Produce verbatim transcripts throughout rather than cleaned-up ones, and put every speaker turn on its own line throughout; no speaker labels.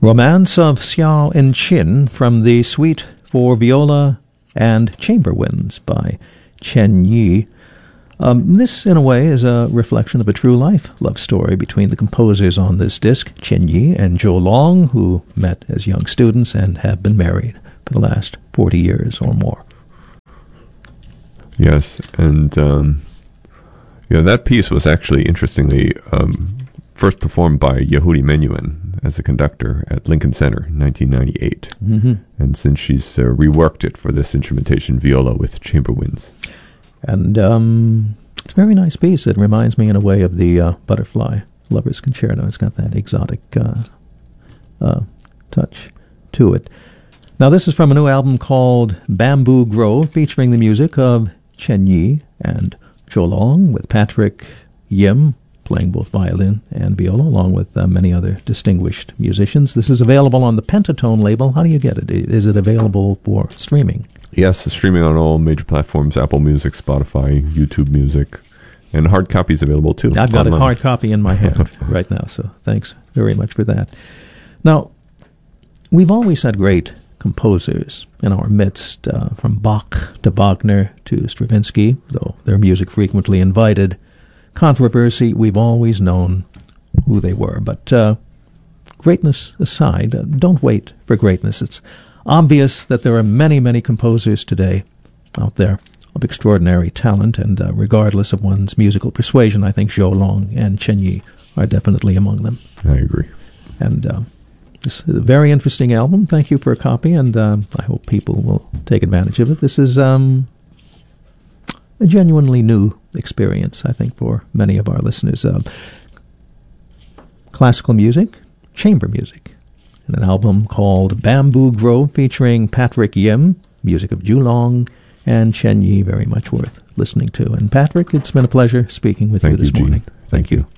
Romance of Xiao and Qin from the Suite for Viola and Chamber Winds by Chen Yi. Um, this, in a way, is a reflection of a true-life love story between the composers on this disc, Chen Yi and Zhou Long, who met as young students and have been married for the last forty years or more.
Yes, and um, yeah, that piece was actually, interestingly, um, first performed by Yehudi Menuhin as a conductor at Lincoln Center in nineteen ninety-eight.
Mm-hmm.
And since she's uh, reworked it for this instrumentation viola with chamber winds.
And um, it's a very nice piece. It reminds me in a way of the uh, Butterfly Lover's Concerto. It's got that exotic uh, uh, touch to it. Now, this is from a new album called Bamboo Grove, featuring the music of Chen Yi and Zhou Long, with Patrick Yim playing both violin and viola, along with uh, many other distinguished musicians. This is available on the Pentatone label. How do you get it? Is it available for streaming?
Yes, it's streaming on all major platforms, Apple Music, Spotify, YouTube Music, and hard copies available too.
I've got
online.
a hard copy in my hand right now, so thanks very much for that. Now, we've always had great composers in our midst, uh, from Bach to Wagner to Stravinsky, though their music frequently invited controversy. We've always known who they were. But uh, greatness aside, uh, don't wait for greatness. It's obvious that there are many, many composers today out there of extraordinary talent, and uh, regardless of one's musical persuasion, I think Zhou Long and Chen Yi are definitely among them.
I agree.
And uh, this is a very interesting album. Thank you for a copy, and uh, I hope people will take advantage of it. This is um, a genuinely new experience, I think, for many of our listeners. Uh, classical music, chamber music, and an album called Bamboo Grove featuring Patrick Yim, music of Zhou Long, and Chen Yi, very much worth listening to. And Patrick, it's been a pleasure speaking with
Thank
you this
you,
morning.
Gene.
Thank you.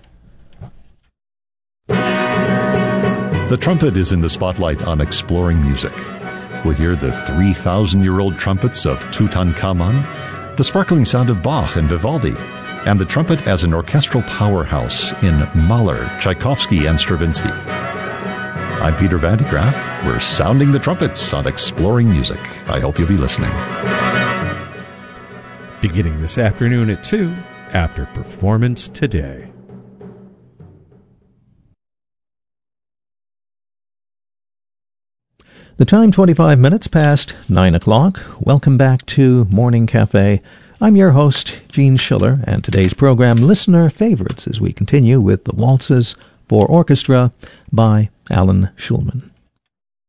The trumpet is in the spotlight on Exploring Music. We'll hear the three thousand year old trumpets of Tutankhamun, the sparkling sound of Bach and Vivaldi, and the trumpet as an orchestral powerhouse in Mahler, Tchaikovsky, and Stravinsky. I'm Peter Van de Graaff. We're sounding the trumpets on Exploring Music. I hope you'll be listening.
Beginning this afternoon at two, after Performance Today.
The time, twenty-five minutes past nine o'clock. Welcome back to Morning Cafe. I'm your host, Gene Schiller, and today's program, Listener Favorites, as we continue with the Waltzes for Orchestra by Alan Schulman.